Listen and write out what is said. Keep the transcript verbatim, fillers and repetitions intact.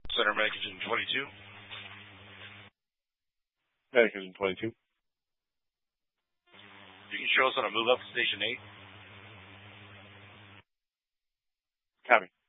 Center Medication twenty-two. Medication twenty-two. You can show us on a move up to Station eight. Copy.